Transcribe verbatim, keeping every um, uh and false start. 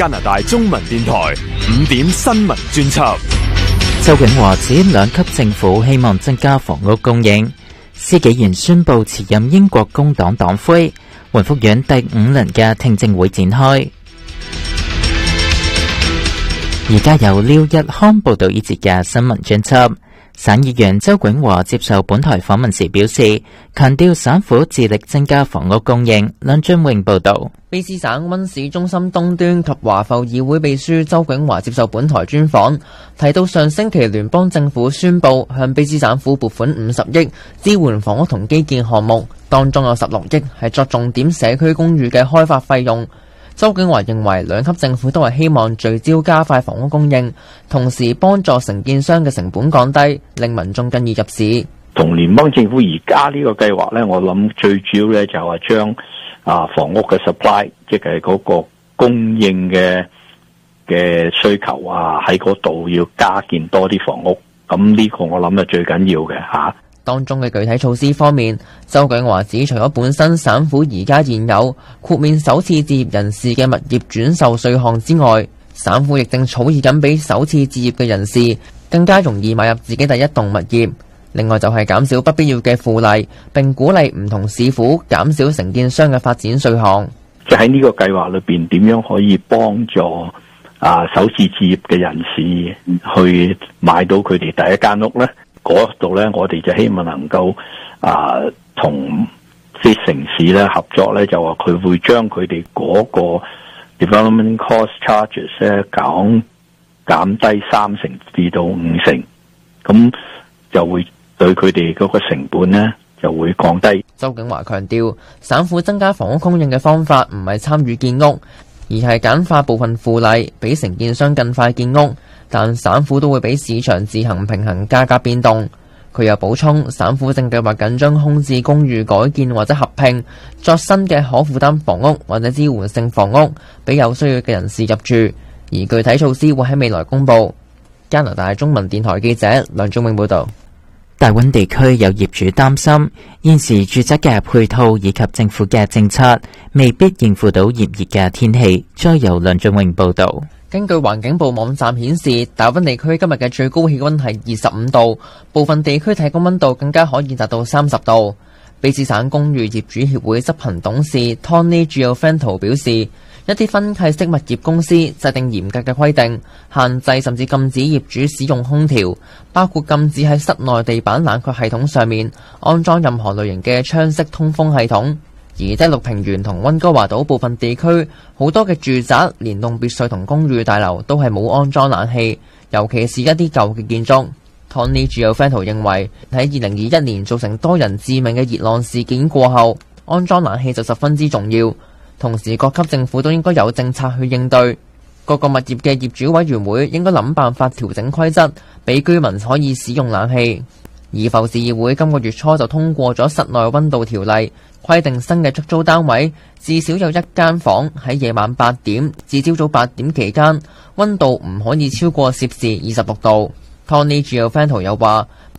加拿大中文電台五點新聞專輯。 周永華指兩級政府希望增加房屋供應。施紀賢宣布辭任英國工黨黨魁。雲福苑第五輪嘅聽證會展開。而家由廖日康報道呢節嘅新聞專輯。省議員周永華接受本台訪問時表示，強調省府致力增加房屋供應。梁俊榮報道。 卑詩省溫市中心東端及華埠議會秘書周永華接受本台專訪，提到上星期聯邦政府宣布向卑詩省府撥款五十億支援房屋同基建項目，當中有十六億係作重點社區公寓嘅開發費用。周永華認為兩級政府都係希望聚焦加快房屋供應，同時幫助承建商嘅成本降低，令民眾更易入市。 同聯邦政府而家呢個計劃呢，我諗最主要呢就係將啊房屋嘅 supply， 即係嗰個供應嘅嘅需求啊，喺嗰度要加建多啲房屋。咁呢個我諗係最緊要嘅吓。 當中嘅具體措施方面，周永華指除咗本身省府而家現有豁免首次置業人士嘅物業轉售稅項之外，省府亦正草擬緊俾首次置業嘅人士更加容易買入自己第一棟物業。另外就係減少不必要嘅附例，並鼓勵唔同市府減少承建商嘅發展稅項。 就喺呢個計劃裏邊，點樣可以幫助啊首次置業嘅人士去買到佢哋第一間屋呢？嗰度咧，我哋就希望能夠啊，同啲城市咧合作咧，就話佢會將佢哋嗰個 development cost charges 咧減減低三成至到五成，咁就會對佢哋嗰個成本咧就會降低。 周永華強調，省府增加房屋供應嘅方法唔係參與建屋，而係簡化部分附例，俾承建商更快建屋。但省府都會俾市場自行平衡價格變動。佢又補充，省府正計劃緊將空置公寓改建或者合併作新嘅可負擔房屋或者支援性房屋，俾有需要嘅人士入住。而具體措施會喺未來公佈。加拿大中文電台記者梁忠永報導。 大溫地區有業主擔心，現時住宅嘅配套以及政府嘅政策未必應付到炎熱嘅天氣。再由梁俊榮報導。 根據環境部網站顯示，大溫地區今日嘅最高氣溫係二十五度，部分地區體感溫度更加可以達到三十度。卑詩省公寓業主協會執行董事 Tony Giovanto 表示，一啲分契式物業公司制定嚴格嘅規定，限制甚至禁止業主使用空調，包括禁止喺室內地板冷卻系統上面安裝任何類型嘅窗式通風系統。而低陸平原同溫哥華島部分地區，好多嘅住宅、連棟別墅同公寓大樓都係冇安裝冷氣，尤其是一啲舊嘅建築。Tony Giovanto 認為喺二零二一年造成多人致命嘅熱浪事件過後，安裝冷氣就十分之重要。同時，各級政府都應該有政策去應對。各個物業嘅業主委員會應該諗辦法調整規則，俾居民可以使用冷氣。而浮士議會今個月初就通過咗室內溫度條例，規定新嘅出租單位至少有一間房喺夜晚八點至朝早八點期間，溫度唔可以超過攝氏二十六度。Tony Giovanto 又話，